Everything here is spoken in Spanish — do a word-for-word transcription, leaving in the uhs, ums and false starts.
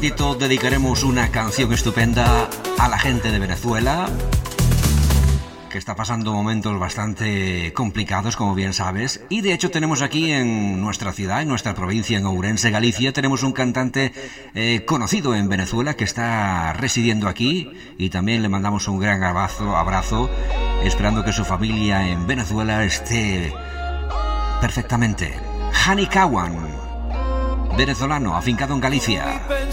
ratito dedicaremos una canción estupenda a la gente de Venezuela, que está pasando momentos bastante complicados, como bien sabes. Y de hecho tenemos aquí en nuestra ciudad, en nuestra provincia, en Ourense, Galicia, tenemos un cantante eh, conocido en Venezuela que está residiendo aquí, y también le mandamos un gran abrazo, abrazo, esperando que su familia en Venezuela esté perfectamente. Hani Kawan, venezolano, afincado en Galicia.